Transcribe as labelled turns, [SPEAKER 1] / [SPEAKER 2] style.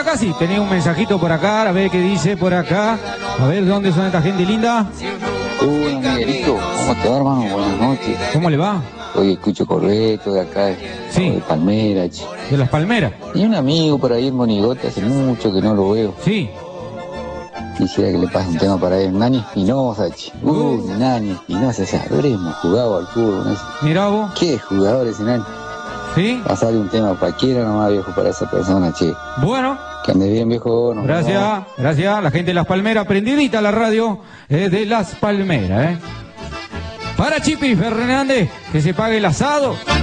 [SPEAKER 1] acá sí, tenía un mensajito por acá, a ver qué dice por acá. A ver, ¿dónde son esta gente linda?
[SPEAKER 2] Miguelito, ¿cómo te va, hermano? Buenas noches.
[SPEAKER 1] ¿Cómo le va?
[SPEAKER 2] Hoy escucho correcto de acá,
[SPEAKER 1] Sí.
[SPEAKER 2] de Palmera, che.
[SPEAKER 1] De Las Palmeras.
[SPEAKER 2] Y un amigo por ahí en Monigote, hace mucho que no lo veo.
[SPEAKER 1] Sí.
[SPEAKER 2] Quisiera que le pase un tema para él. Nani Espinosa, che. Nani Espinosa, ya habremos jugado al fútbol, ¿no?
[SPEAKER 1] Mirá vos.
[SPEAKER 2] ¿Qué jugador ese Nani?
[SPEAKER 1] Sí.
[SPEAKER 2] Pasarle un tema cualquiera nomás, viejo, para esa persona, che.
[SPEAKER 1] Bueno.
[SPEAKER 2] Que ande bien, viejo.
[SPEAKER 1] Gracias, gracias. La gente de Las Palmeras, prendidita la radio de Las Palmeras, Para Chipi Fernández, que se pague el asado.